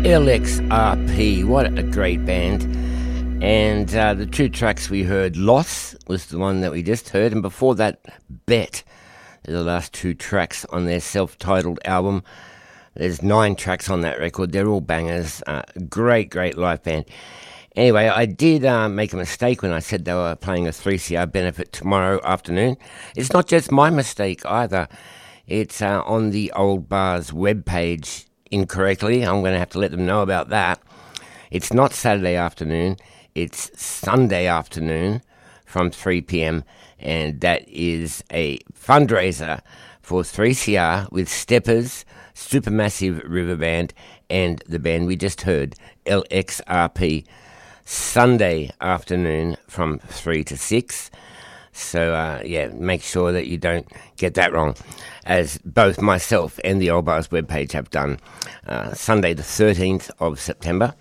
LXRP, what a great band. And the two tracks we heard, Loss was the one that we just heard, and before that, Bet. They're the last two tracks on their self-titled album. There's 9 tracks on that record. They're all bangers. Great live band. Anyway, I did make a mistake when I said they were playing a 3CR benefit tomorrow afternoon. It's not just my mistake either. It's on the Old Bars webpage incorrectly. I'm going to have to let them know about that. It's not Saturday afternoon. It's Sunday afternoon from 3 p.m. and that is a fundraiser for 3CR with Steppers, Supermassive River Band, and the band we just heard, LXRP. Sunday afternoon from 3 to 6. So, make sure that you don't get that wrong, as both myself and the Old Bars webpage have done. Sunday the 13th of September,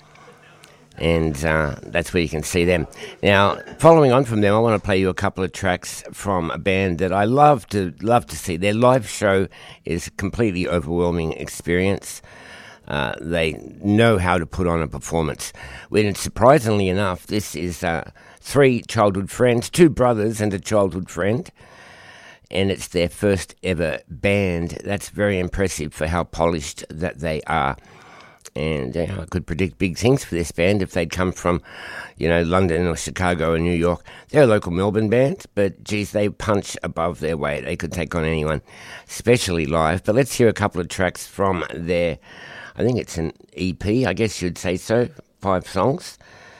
and that's where you can see them. Now, following on from them, I want to play you a couple of tracks from a band that I love to see. Their live show is a completely overwhelming experience. They know how to put on a performance. When, surprisingly enough, this is 3 childhood friends, 2 brothers and a childhood friend, and it's their first ever band. That's very impressive for how polished that they are. And I could predict big things for this band if they'd come from, London or Chicago or New York. They're a local Melbourne band, but geez, they punch above their weight. They could take on anyone, especially live. But let's hear a couple of tracks from their, I think it's an EP, I guess you'd say so, 5 songs.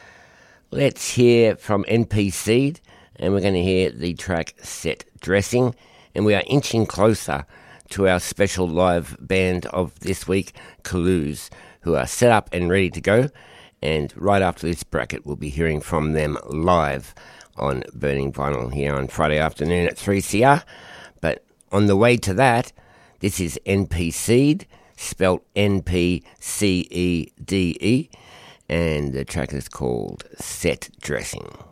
Let's hear from NP Seed, and we're going to hear the track Set Dressing, and we are inching closer to our special live band of this week, Caloos, who are set up and ready to go, and right after this bracket we'll be hearing from them live on Burning Vinyl here on Friday afternoon at 3CR. But on the way to that, this is NP Seed, spelt NPCEDE, and the track is called Set Dressing.